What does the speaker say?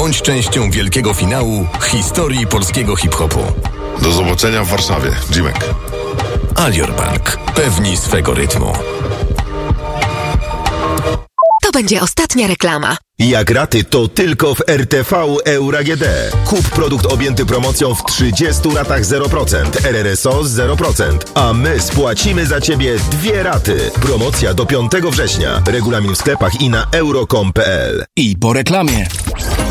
Bądź częścią wielkiego finału historii polskiego hip-hopu. Do zobaczenia w Warszawie. Jimek. Alior Bank. Pewni swego rytmu. To będzie ostatnia reklama. Jak raty, to tylko w RTV Euro AGD. Kup produkt objęty promocją w 30 ratach 0%, RRSO 0%, a my spłacimy za Ciebie 2 raty. Promocja do 5 września. Regulamin w sklepach i na euro.com.pl. I po reklamie.